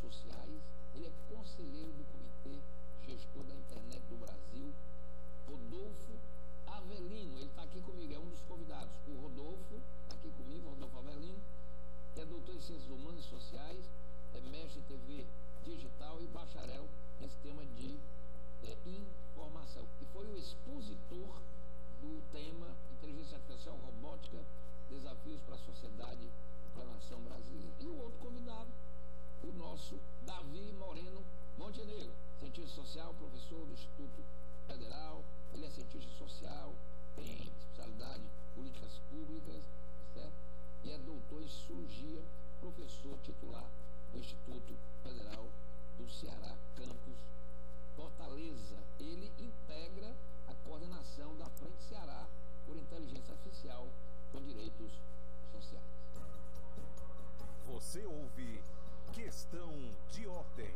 Sociais, ele é conselheiro do Comitê Gestor da Internet do Brasil. Rodolfo Avelino, ele está aqui comigo, é um dos convidados. O Rodolfo está aqui comigo, Rodolfo Avelino, que é doutor em Ciências Humanas e Sociais, é mestre em TV digital e bacharel em sistema de informação. E foi o expositor do tema Inteligência Artificial, Robótica, Desafios para a Sociedade e para a Nação Brasileira. E o outro convidado, o nosso Davi Moreno Montenegro, cientista social, professor do Instituto Federal, ele é cientista social, tem especialidade em políticas públicas, certo? E é doutor em cirurgia, professor titular do Instituto Federal do Ceará, campus Fortaleza. Ele integra a coordenação da Frente Ceará por Inteligência Artificial com Direitos Sociais. Você ouve Questão de Ordem.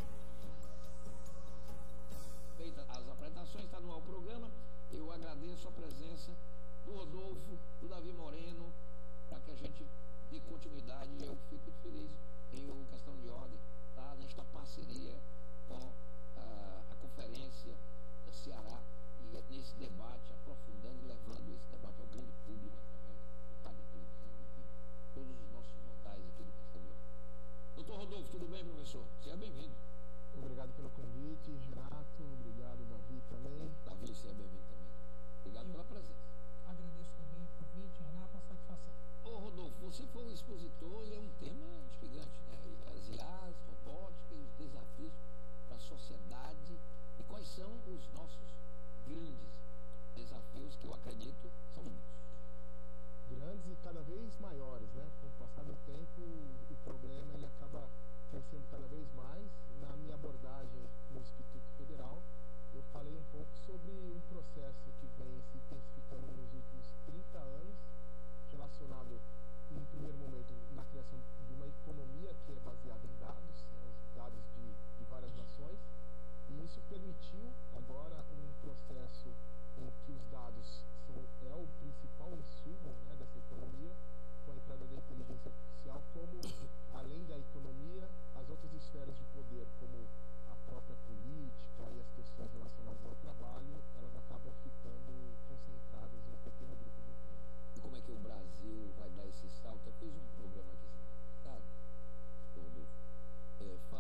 Feitas as apresentações, está no ar o programa. Eu agradeço a presença do Rodolfo, do Davi Moreno, para que a gente dê continuidade. Eu fico feliz em uma Questão de Ordem, tá? Nesta parceria com a Conferência do Ceará e nesse debate, aprofundando e levando esse debate